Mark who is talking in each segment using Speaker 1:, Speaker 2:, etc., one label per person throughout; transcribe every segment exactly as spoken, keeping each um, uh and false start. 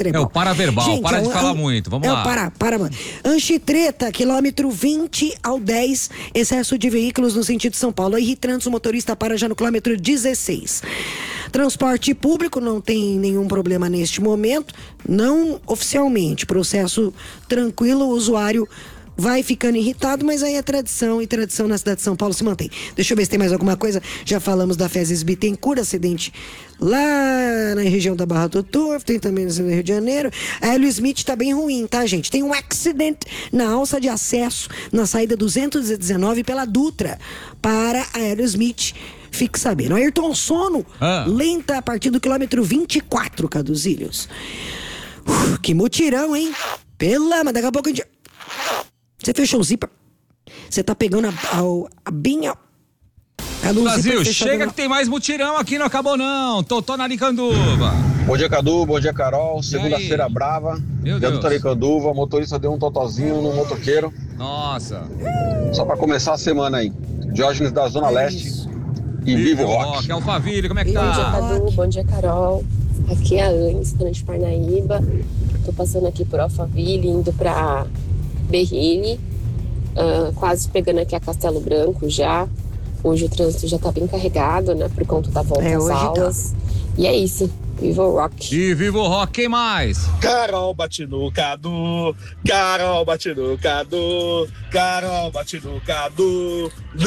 Speaker 1: trembão.
Speaker 2: É o paraverbal,
Speaker 1: Gente,
Speaker 2: para
Speaker 1: é
Speaker 2: de
Speaker 1: o,
Speaker 2: falar
Speaker 1: é o,
Speaker 2: muito, vamos
Speaker 1: é
Speaker 2: lá.
Speaker 1: O para, para, mano. Anchitreta, quilômetro vinte ao dez, excesso de veículos no sentido São Paulo. Aí Ritrantos, o motorista para já no quilômetro dezesseis. Transporte público não tem nenhum problema neste momento, não oficialmente, processo tranquilo, o usuário vai ficando irritado, mas aí é tradição, e tradição na cidade de São Paulo se mantém. Deixa eu ver se tem mais alguma coisa. Já falamos da Fezes Bittencourt, acidente lá na região da Barra do Turvo, tem também no Rio de Janeiro. A Hélio Smith tá bem ruim, tá, gente? Tem um acidente na alça de acesso na saída duzentos e dezenove pela Dutra para a Hélio Smith. Fique sabendo. Ayrton Sono,
Speaker 2: ah.
Speaker 1: lenta a partir do quilômetro vinte e quatro, Caduzilhos. Uf, que mutirão, hein? Pela, mas daqui a pouco a gente... Você fechou o zíper? Você tá pegando a, a, a binha...
Speaker 2: Brasil, chega que tem mais mutirão aqui, não acabou não. Totó na Aricanduva.
Speaker 3: Bom dia, Cadu. Bom dia, Carol. Segunda-feira brava.
Speaker 2: Meu
Speaker 3: Dentro
Speaker 2: Deus.
Speaker 3: da Aricanduva, motorista deu um totozinho no motoqueiro.
Speaker 2: Nossa.
Speaker 3: Só pra começar a semana aí. Diógenes da Zona
Speaker 1: É
Speaker 3: Leste
Speaker 1: isso.
Speaker 3: e Vivo Rock.
Speaker 2: Alphaville, como é que
Speaker 4: Bom dia,
Speaker 2: tá?
Speaker 4: Cadu. Bom dia, Carol. Aqui é a Anne, de Parnaíba. Tô passando aqui por Alphaville, indo pra Berrini. Uh, quase pegando aqui a Castelo Branco já. Hoje o trânsito já tá bem carregado, né? Por conta da volta
Speaker 1: É,
Speaker 4: às
Speaker 1: hoje
Speaker 4: aulas.
Speaker 1: tá.
Speaker 4: E é isso. Viva o Rock.
Speaker 2: E Vivo Rock, quem mais?
Speaker 5: Carol bate no Cadu, Carol bate no Cadu, Carol bate no Cadu.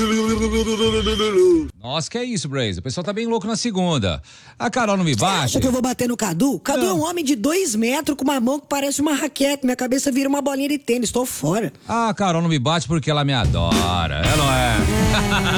Speaker 2: Nossa, que é isso, Braze? O pessoal tá bem louco na segunda. A Carol não me
Speaker 1: Você
Speaker 2: bate?
Speaker 1: acha que eu vou bater no Cadu? Cadu
Speaker 2: Não.
Speaker 1: é um homem de dois metros com uma mão que parece uma raquete. Minha cabeça vira uma bolinha de tênis. Tô fora.
Speaker 2: A Carol não me bate porque ela me adora. Ela não é?